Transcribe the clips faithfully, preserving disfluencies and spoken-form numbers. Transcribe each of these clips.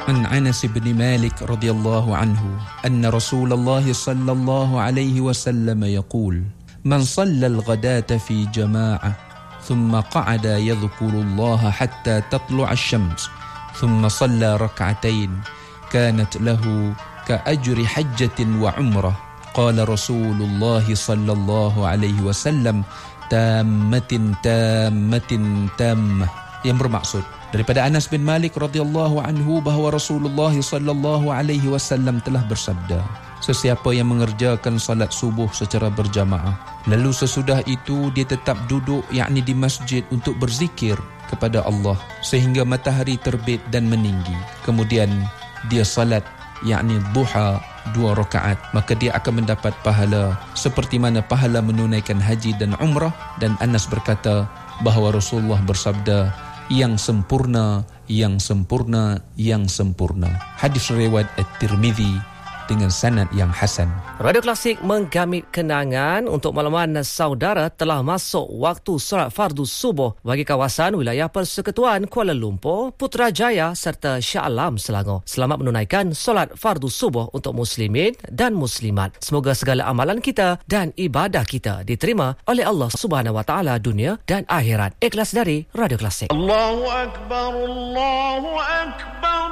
عن أنس بن مالك رضي الله عنه أن رسول الله صلى الله عليه وسلم يقول: من صلى الغداة في جماعة ثم قعد يذكر الله حتى تطلع الشمس ثم صلى ركعتين كانت له كأجر حجة وعمرة. قال رسول الله صلى الله عليه وسلم: تامة تامة تامة. Yang bermaksud daripada Anas bin Malik radhiyallahu anhu bahawa Rasulullah sallallahu alaihi wasallam telah bersabda, sesiapa yang mengerjakan salat subuh secara berjamaah lalu sesudah itu dia tetap duduk yakni di masjid untuk berzikir kepada Allah sehingga matahari terbit dan meninggi, kemudian dia salat yakni duha dua rakaat, maka dia akan mendapat pahala seperti mana pahala menunaikan haji dan umrah. Dan Anas berkata bahawa Rasulullah bersabda, yang sempurna, yang sempurna, yang sempurna. Hadis riwayat At-Tirmizi dengan sanad yang hasan. Radio Klasik menggamit kenangan untuk makluman saudara telah masuk waktu solat fardu subuh bagi kawasan wilayah Persekutuan Kuala Lumpur, Putrajaya serta Shah Alam Selangor. Selamat menunaikan solat fardu subuh untuk muslimin dan muslimat. Semoga segala amalan kita dan ibadah kita diterima oleh Allah Subhanahu Wa Taala dunia dan akhirat. Ikhlas dari Radio Klasik. Allahu Akbar, Allahu Akbar.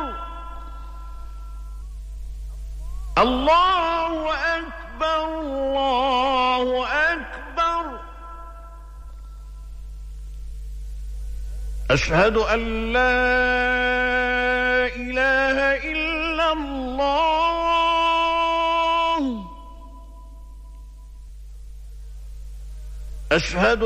Allahu Akbar, Allahu Akbar. Ashhadu an la ilaha illallah. Ashhadu